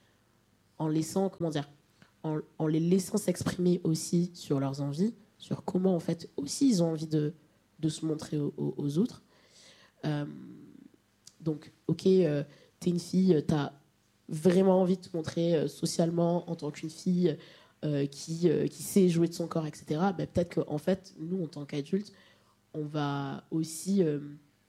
en laissant, comment dire, en, en les laissant s'exprimer aussi sur leurs envies, sur comment, en fait, aussi ils ont envie de, de se montrer aux, aux, aux autres. Euh, donc, ok, euh, t'es une fille, t'as vraiment envie de te montrer euh, socialement en tant qu'une fille euh, qui, euh, qui sait jouer de son corps, et cetera. Ben, peut-être qu'en fait, nous, en tant qu'adultes, on va aussi... Euh,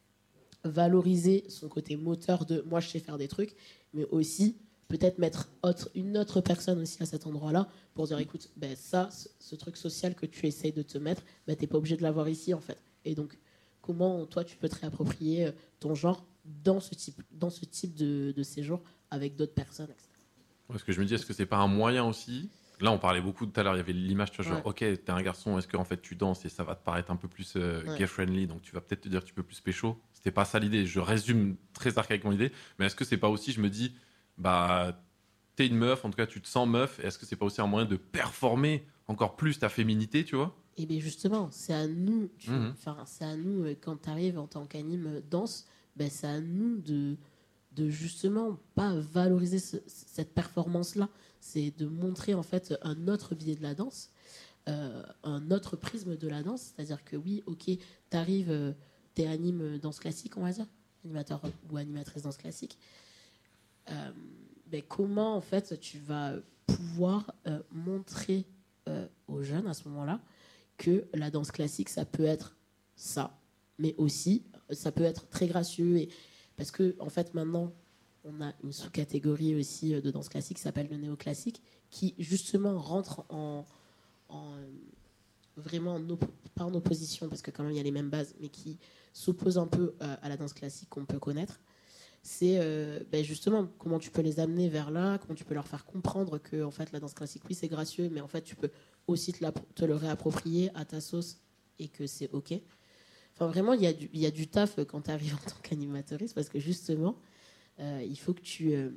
valoriser son côté moteur de moi je sais faire des trucs, mais aussi peut-être mettre autre, une autre personne aussi à cet endroit-là pour dire écoute, ben ça, ce, ce truc social que tu essayes de te mettre, ben t'es pas obligé de l'avoir ici en fait. Et donc comment toi tu peux te réapproprier ton genre dans ce type, dans ce type de, de séjour avec d'autres personnes, et cetera. Parce que je me dis, est-ce que c'est pas un moyen aussi? Là, on parlait beaucoup tout à l'heure, il y avait l'image, tu vois, genre, Ouais. ok, t'es un garçon, est-ce qu'en fait tu danses et ça va te paraître un peu plus euh, Ouais. gay-friendly, donc tu vas peut-être te dire que tu peux plus pécho. C'était pas ça l'idée, je résume très archaïquement l'idée, mais est-ce que c'est pas aussi, je me dis, bah, t'es une meuf, en tout cas tu te sens meuf, et est-ce que c'est pas aussi un moyen de performer encore plus ta féminité, tu vois? Et bien justement, c'est à nous, tu, Mhm. enfin, c'est à nous euh, quand tu arrives en tant qu'anime euh, danse, ben, c'est à nous de, de justement pas valoriser ce- cette performance-là. C'est de montrer en fait un autre biais de la danse, euh, un autre prisme de la danse. C'est-à-dire que oui, ok, tu arrives, tu es anime euh, danse classique, on va dire, animateur ou animatrice danse classique. Euh, ben, comment en fait tu vas pouvoir euh, montrer euh, aux jeunes à ce moment-là que la danse classique, ça peut être ça, mais aussi, ça peut être très gracieux. Et... Parce que, en fait, maintenant, on a une sous-catégorie aussi de danse classique qui s'appelle le néoclassique, qui, justement, rentre en... en vraiment, en op- pas en opposition, parce que quand même, il y a les mêmes bases, mais qui s'oppose un peu euh, à la danse classique qu'on peut connaître. C'est euh, ben justement comment tu peux les amener vers là, comment tu peux leur faire comprendre que en fait, la danse classique, oui, c'est gracieux, mais en fait, tu peux aussi te, te le réapproprier à ta sauce et que c'est OK. Enfin, vraiment, il y, y a du taf quand tu arrives en tant qu'animatrice parce que justement, euh, il faut que tu, euh,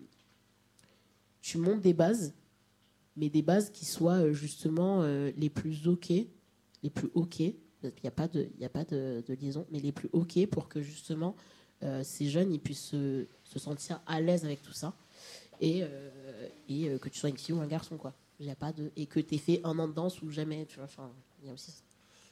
tu montes des bases, mais des bases qui soient euh, justement euh, les plus OK, les plus OK. Il n'y a pas, de, y a pas de, de liaison, mais les plus OK pour que justement euh, ces jeunes ils puissent se, se sentir à l'aise avec tout ça et, euh, et euh, que tu sois une fille ou un garçon, quoi. Y a pas de, et que tu aies fait un an de danse ou jamais, tu vois. Enfin, il y a aussi ça.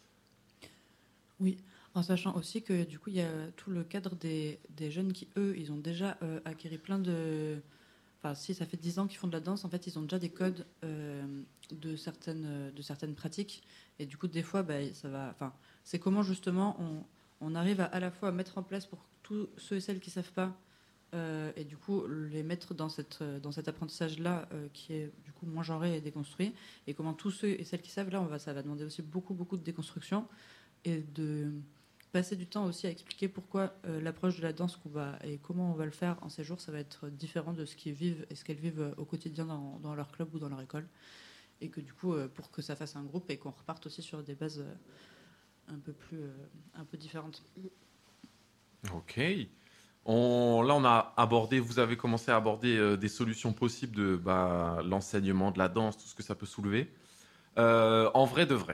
Oui, en sachant aussi que du coup, il y a tout le cadre des, des jeunes qui, eux, ils ont déjà euh, acquis plein de... Enfin, si ça fait dix ans qu'ils font de la danse, en fait, ils ont déjà des codes euh, de, certaines, de certaines pratiques. Et du coup, des fois, bah, ça va... Enfin, c'est comment, justement, on, on arrive à, à la fois à mettre en place pour tous ceux et celles qui ne savent pas, euh, et du coup, les mettre dans, cette, dans cet apprentissage-là, euh, qui est du coup moins genré et déconstruit. Et comment tous ceux et celles qui savent, là, on va, ça va demander aussi beaucoup, beaucoup de déconstruction et de passer du temps aussi à expliquer pourquoi euh, l'approche de la danse qu'on va, et comment on va le faire en séjour, ça va être différent de ce qu'ils vivent et ce qu'elles vivent au quotidien dans, dans leur club ou dans leur école. Et que du coup, euh, pour que ça fasse un groupe et qu'on reparte aussi sur des bases euh, un peu plus euh, un peu différentes. Ok. On, là, on a abordé, vous avez commencé à aborder euh, des solutions possibles de bah, l'enseignement, de la danse, tout ce que ça peut soulever. Euh, en vrai de vrai,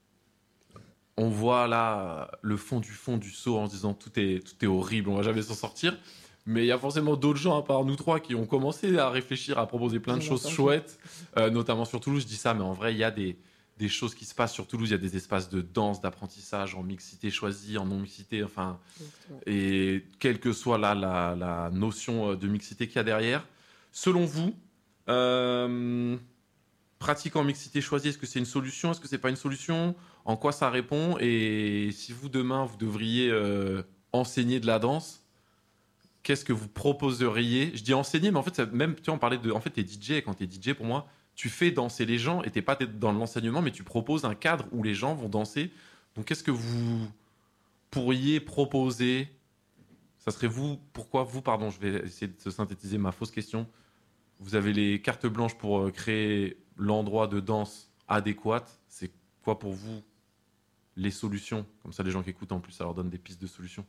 on voit là le fond du fond du seau en se disant tout est, tout est horrible, on va jamais s'en sortir. Mais il y a forcément d'autres gens à part nous trois qui ont commencé à réfléchir, à proposer plein de Bien choses entendu. chouettes, euh, notamment sur Toulouse. Je dis ça, mais en vrai, il y a des, des choses qui se passent sur Toulouse. Il y a des espaces de danse, d'apprentissage en mixité choisie, en non-mixité, enfin, Exactement. et quelle que soit là, la, la notion de mixité qu'il y a derrière. Selon vous, euh, pratiquer en mixité choisie, est-ce que c'est une solution? Est-ce que c'est pas une solution? En quoi ça répond? Et si vous, demain, vous devriez euh, enseigner de la danse, qu'est-ce que vous proposeriez? Je dis enseigner, mais en fait, ça, même, tu vois, on parlait de... En fait, t'es D J, et quand t'es D J, pour moi, tu fais danser les gens, et t'es pas dans l'enseignement, mais tu proposes un cadre où les gens vont danser. Donc, qu'est-ce que vous pourriez proposer? Ça serait vous... Pourquoi vous, pardon, je vais essayer de synthétiser ma fausse question. Vous avez les cartes blanches pour créer l'endroit de danse adéquat. C'est quoi pour vous les solutions. Comme ça, les gens qui écoutent, en plus, ça leur donne des pistes de solutions.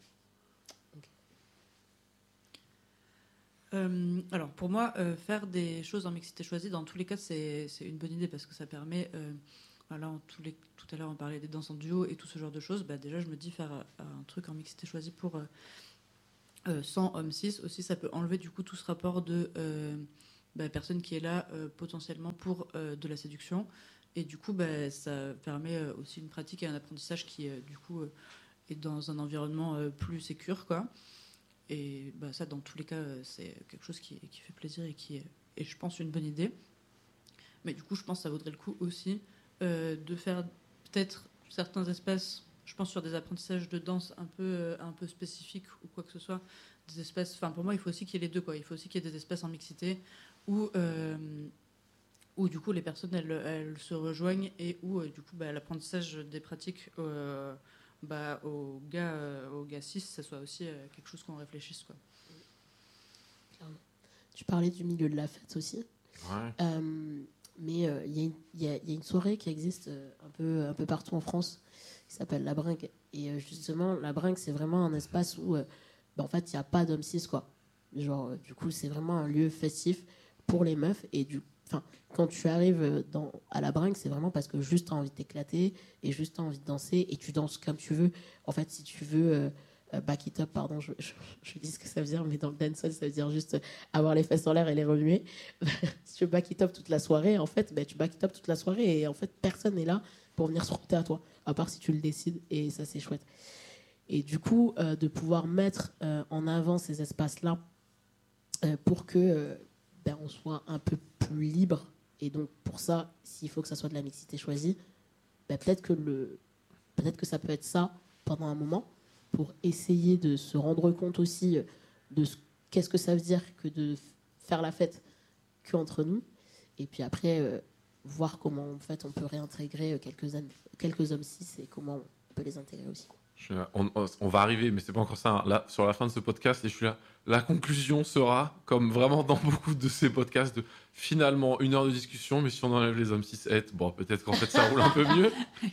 Euh, alors pour moi, euh, faire des choses en mixité choisie, dans tous les cas, c'est, c'est une bonne idée parce que ça permet, euh, voilà, en tous les, tout à l'heure on parlait des danses en duo et tout ce genre de choses, bah, déjà je me dis faire euh, un truc en mixité choisie pour euh, euh, cent hommes cis, aussi ça peut enlever du coup tout ce rapport de euh, bah, personne qui est là euh, potentiellement pour euh, de la séduction, et du coup bah, ça permet euh, aussi une pratique et un apprentissage qui euh, du coup euh, est dans un environnement euh, plus sécure, quoi. Et bah, ça, dans tous les cas, c'est quelque chose qui, qui fait plaisir et qui est, et je pense, une bonne idée. Mais du coup, je pense que ça vaudrait le coup aussi euh, de faire peut-être certains espaces, je pense, sur des apprentissages de danse un peu, euh, un peu spécifiques ou quoi que ce soit. Des espaces, enfin, pour moi, il faut aussi qu'il y ait les deux, quoi. Il faut aussi qu'il y ait des espaces en mixité où, euh, où du coup, les personnes, elles, elles se rejoignent et où, euh, du coup, bah, l'apprentissage des pratiques... Euh, bah, aux gars, euh, aux gars cis, ça soit aussi euh, quelque chose qu'on réfléchisse, quoi. Tu parlais du milieu de la fête aussi. Ouais. Euh, mais il euh, y, y, y a une soirée qui existe euh, un, peu, un peu partout en France qui s'appelle la Bringue. Et euh, justement, la Bringue, c'est vraiment un espace où, euh, bah, en fait, il n'y a pas d'hommes cis, quoi. Genre, euh, du coup, c'est vraiment un lieu festif pour les meufs. Et du Enfin, quand tu arrives dans, à la Bringue, c'est vraiment parce que juste tu as envie de t'éclater et juste tu as envie de danser et tu danses comme tu veux. En fait, si tu veux euh, euh, back it up, pardon, je, je, je dis ce que ça veut dire, mais dans le dancehall, ça veut dire juste avoir les fesses en l'air et les remuer. Si tu veux back it up toute la soirée, en fait, ben, tu back it up toute la soirée et en fait, personne n'est là pour venir se frotter à toi, à part si tu le décides, et ça, c'est chouette. Et du coup, euh, de pouvoir mettre euh, en avant ces espaces-là euh, pour que... Euh, Ben, on soit un peu plus libre. Et donc, pour ça, s'il faut que ça soit de la mixité choisie, ben, peut-être, que le, peut-être que ça peut être ça pendant un moment, pour essayer de se rendre compte aussi de ce, qu'est-ce que ça veut dire que de faire la fête qu'entre nous. Et puis après, euh, voir comment en fait, on peut réintégrer quelques, quelques hommes cis et comment on peut les intégrer aussi. Je, on, on va arriver, mais c'est pas encore ça. Hein. Là, sur la fin de ce podcast, et je suis là. La conclusion sera, comme vraiment dans beaucoup de ces podcasts, de finalement une heure de discussion, mais si on enlève les hommes cis het, bon, peut-être qu'en fait ça roule un peu mieux.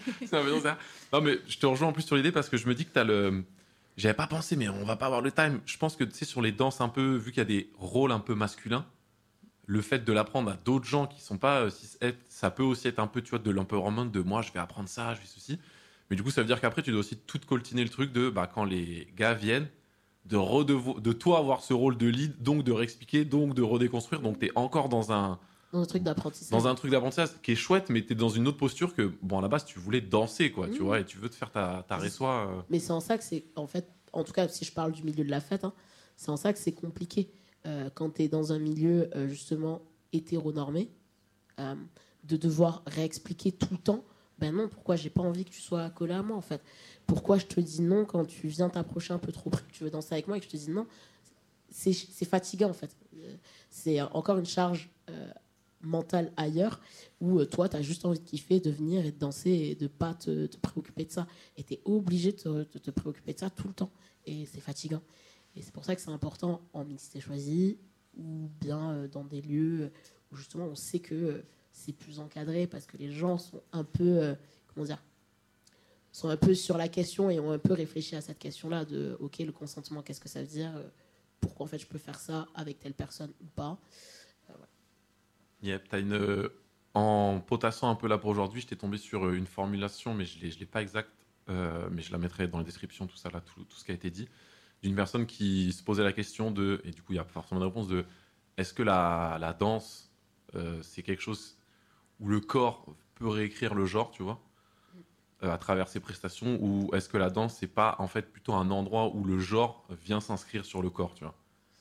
Non, mais je te rejoins en plus sur l'idée parce que je me dis que t'as le. J'avais pas pensé, mais on va pas avoir le time. Je pense que tu sais, sur les danses un peu, vu qu'il y a des rôles un peu masculins, le fait de l'apprendre à d'autres gens qui sont pas cis het, ça peut aussi être un peu, tu vois, de l'empowerment de moi, je vais apprendre ça, je vais ceci. Mais du coup, ça veut dire qu'après, tu dois aussi tout coltiner le truc de bah, quand les gars viennent, de, redevo- de toi avoir ce rôle de lead, donc de réexpliquer, donc de redéconstruire. Donc, tu es encore dans un, dans un truc d'apprentissage. Dans un truc d'apprentissage qui est chouette, mais tu es dans une autre posture que, bon, à la base, tu voulais danser, quoi, mmh. tu vois, et tu veux te faire ta, ta réçoit. Euh... Mais c'est en ça que c'est, en fait, en tout cas, si je parle du milieu de la fête, hein, c'est en ça que c'est compliqué. Euh, quand tu es dans un milieu, euh, justement, hétéronormé, euh, de devoir réexpliquer tout le temps. Ben non, pourquoi j'ai pas envie que tu sois collé à moi en fait? Pourquoi je te dis non quand tu viens t'approcher un peu trop près, que tu veux danser avec moi et que je te dis non? C'est, c'est fatigant en fait. C'est encore une charge euh, mentale ailleurs où euh, toi tu as juste envie de kiffer, de venir et de danser et de pas te, te préoccuper de ça. Et tu es obligé de te, de te préoccuper de ça tout le temps. Et c'est fatigant. Et c'est pour ça que c'est important en mixité choisie ou bien euh, dans des lieux où justement on sait que. Euh, c'est plus encadré parce que les gens sont un peu, euh, comment dire, sont un peu sur la question et ont un peu réfléchi à cette question-là de, ok, le consentement, qu'est-ce que ça veut dire? Pourquoi en fait je peux faire ça avec telle personne ou pas? euh, ouais. Yep, t'as une, euh, en potassant un peu là pour aujourd'hui, je t'ai tombé sur une formulation, mais je ne l'ai pas exacte, euh, mais je la mettrai dans les descriptions, tout ça là, tout, tout ce qui a été dit, d'une personne qui se posait la question de, et du coup il y a forcément une réponse de, est-ce que la, la danse, euh, c'est quelque chose où le corps peut réécrire le genre, tu vois, euh, à travers ses prestations, ou est-ce que la danse, c'est pas en fait plutôt un endroit où le genre vient s'inscrire sur le corps, tu vois,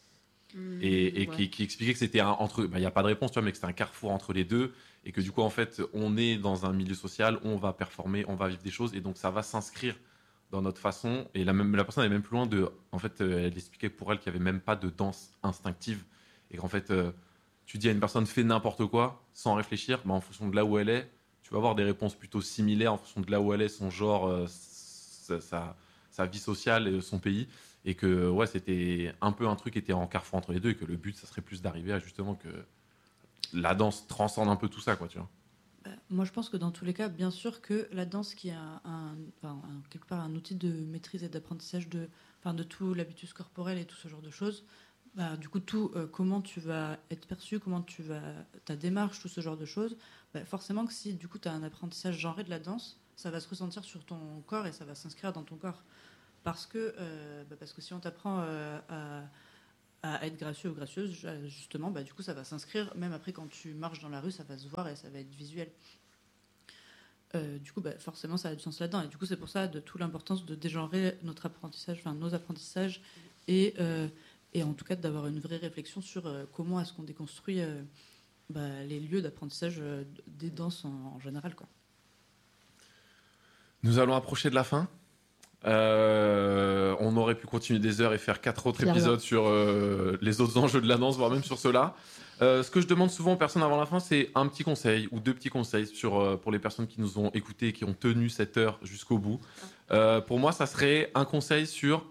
mmh, et, et ouais. qui, qui expliquait que c'était un, entre, il bah, n'y a pas de réponse, tu vois, mais que c'était un carrefour entre les deux, et que du coup, en fait, on est dans un milieu social, on va performer, on va vivre des choses, et donc ça va s'inscrire dans notre façon, et la, même, la personne est même plus loin de, en fait, euh, elle expliquait pour elle qu'il n'y avait même pas de danse instinctive, et qu'en fait... Euh, tu dis à une personne fais n'importe quoi sans réfléchir, bah en fonction de là où elle est, tu vas avoir des réponses plutôt similaires en fonction de là où elle est, son genre, euh, sa, sa, sa vie sociale et son pays. Et que ouais, c'était un peu un truc qui était en carrefour entre les deux et que le but, ça serait plus d'arriver à justement que la danse transcende un peu tout ça, quoi, tu vois. Bah, Moi, je pense que dans tous les cas, bien sûr que la danse, qui est un, un- enfin, un- quelque part un outil de maîtrise et d'apprentissage de, enfin, de tout l'habitus corporel et tout ce genre de choses, bah, du coup, tout euh, comment tu vas être perçu, comment tu vas, ta démarche, tout ce genre de choses, bah, forcément que si du coup tu as un apprentissage genré de la danse, ça va se ressentir sur ton corps et ça va s'inscrire dans ton corps. Parce que, euh, bah, parce que si on t'apprend euh, à à être gracieux ou gracieuse, justement, bah, du coup, ça va s'inscrire. Même après, quand tu marches dans la rue, ça va se voir et ça va être visuel. Euh, du coup, bah, forcément, ça a du sens là-dedans. Et du coup, c'est pour ça de toute l'importance de dégenrer notre apprentissage, enfin nos apprentissages, et, euh, et en tout cas d'avoir une vraie réflexion sur euh, comment est-ce qu'on déconstruit euh, bah, les lieux d'apprentissage euh, des danses en, en général, quoi. Nous allons approcher de la fin. Euh, on aurait pu continuer des heures et faire quatre autres Clairement. épisodes sur euh, les autres enjeux de la danse, voire même sur ceux-là. Euh, ce que je demande souvent aux personnes avant la fin, c'est un petit conseil ou deux petits conseils sur, euh, pour les personnes qui nous ont écoutés et qui ont tenu cette heure jusqu'au bout. Euh, pour moi, ça serait un conseil sur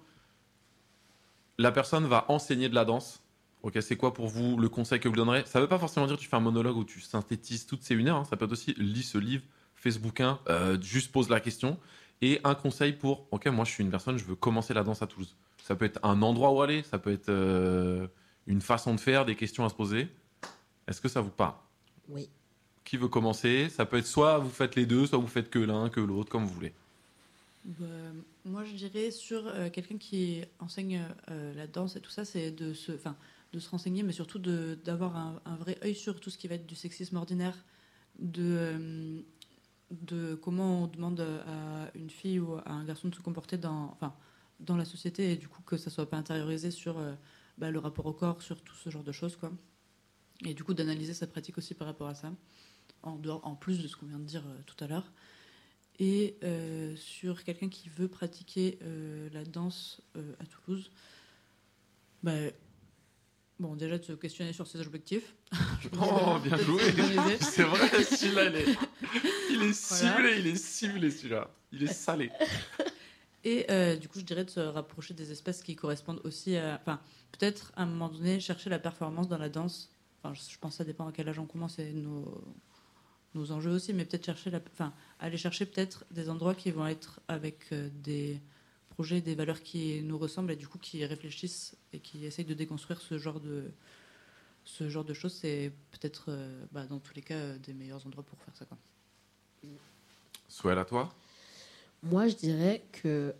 la personne va enseigner de la danse. Ok, c'est quoi pour vous le conseil que vous donnerez? Ça ne veut pas forcément dire que tu fais un monologue où tu synthétises toutes ces une heure. Hein. Ça peut être aussi lis ce livre, fais ce bouquin, euh, juste pose la question. Et un conseil pour, ok, moi je suis une personne, je veux commencer la danse à Toulouse. Ça peut être un endroit où aller, ça peut être euh, une façon de faire, des questions à se poser. Est-ce que ça vous parle? Oui. Qui veut commencer? Ça peut être soit vous faites les deux, soit vous faites que l'un, que l'autre, comme vous voulez. Bah, moi, je dirais sur euh, quelqu'un qui enseigne euh, la danse et tout ça, c'est de se, enfin, de se renseigner, mais surtout de, d'avoir un, un vrai œil sur tout ce qui va être du sexisme ordinaire, de, euh, de comment on demande à une fille ou à un garçon de se comporter dans, enfin, dans la société, et du coup que ça soit pas intériorisé sur euh, bah, le rapport au corps, sur tout ce genre de choses, quoi. Et du coup d'analyser sa pratique aussi par rapport à ça, en, dehors, en plus de ce qu'on vient de dire euh, tout à l'heure. Et euh, sur quelqu'un qui veut pratiquer euh, la danse euh, à Toulouse, bah, bon, déjà de se questionner sur ses objectifs. Oh, bien joué. C'est une bonne idée. C'est vrai, celui-là, il est, il est ciblé, Voilà. il est ciblé celui-là. Il est salé. Et euh, du coup, je dirais de se rapprocher des espaces qui correspondent aussi à... Enfin, peut-être à un moment donné, chercher la performance dans la danse. Enfin, je pense que ça dépend à quel âge on commence et nos, nos enjeux aussi, mais peut-être chercher la... Enfin, aller chercher peut-être des endroits qui vont être avec euh, des projets, des valeurs qui nous ressemblent et du coup qui réfléchissent et qui essayent de déconstruire ce genre de, ce genre de choses. C'est peut-être, euh, bah, dans tous les cas, euh, des meilleurs endroits pour faire ça, quoi. Souhait à toi? Moi, je dirais que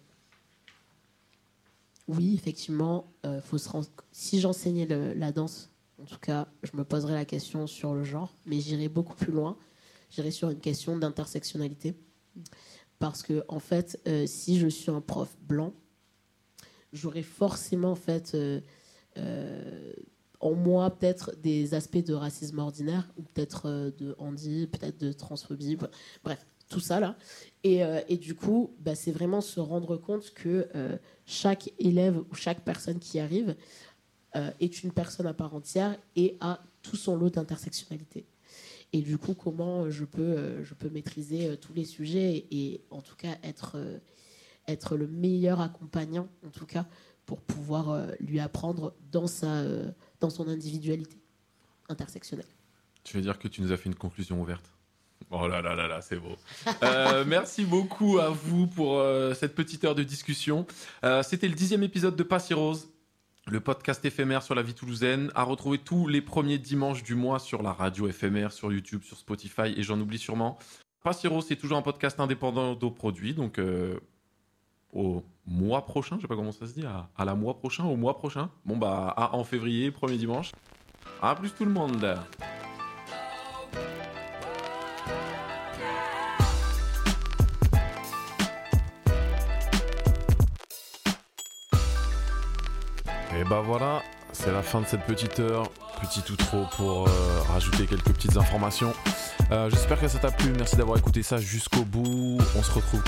oui, effectivement, euh, faut se rend... si j'enseignais le- la danse, en tout cas, je me poserais la question sur le genre, mais j'irais beaucoup plus loin. J'irais sur une question d'intersectionnalité. Parce que, en fait, euh, si je suis un prof blanc, j'aurais forcément, en fait, euh, euh, en moi, peut-être des aspects de racisme ordinaire, ou peut-être euh, de handi, peut-être de transphobie, bref, tout ça là. Et, euh, et du coup, bah, c'est vraiment se rendre compte que euh, chaque élève ou chaque personne qui arrive euh, est une personne à part entière et a tout son lot d'intersectionnalité. Et du coup, comment je peux, euh, je peux maîtriser euh, tous les sujets et, et en tout cas être, euh, être le meilleur accompagnant, en tout cas, pour pouvoir euh, lui apprendre dans, sa, euh, dans son individualité intersectionnelle. Tu veux dire que tu nous as fait une conclusion ouverte? Oh là là là là, c'est beau. Euh, merci beaucoup à vous pour euh, cette petite heure de discussion. Euh, c'était le dixième épisode de Passy Rose, le podcast éphémère sur la vie toulousaine, à retrouver tous les premiers dimanches du mois sur la radio éphémère, sur YouTube, sur Spotify, et j'en oublie sûrement. Passy Rose, c'est toujours un podcast indépendant d'Auproduit, donc euh, au mois prochain, je sais pas comment ça se dit, à, à la mois prochain, au mois prochain. Bon bah, à, en février, premier dimanche. À plus tout le monde. Et bah voilà, c'est la fin de cette petite heure. Petit outro pour euh, rajouter quelques petites informations. Euh, j'espère que ça t'a plu. Merci d'avoir écouté ça jusqu'au bout. On se retrouve